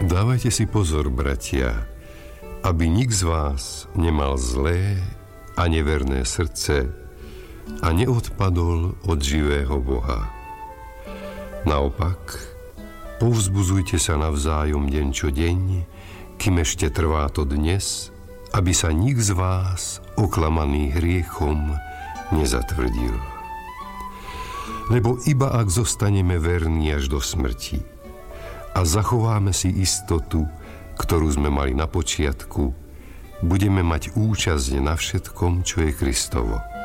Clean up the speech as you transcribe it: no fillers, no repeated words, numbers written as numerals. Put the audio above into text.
Dávajte si pozor, bratia, aby nik z vás nemal zlé a neverné srdce a neodpadol od živého Boha. Naopak, povzbudzujte sa navzájom deň čo deň, kým ešte trvá to dnes, aby sa nik z vás, oklamaný hriechom, nezatvrdil. Lebo iba ak zostaneme verní až do smrti a zachováme si istotu, ktorú sme mali na počiatku, budeme mať účasť na všetkom, čo je Kristovo.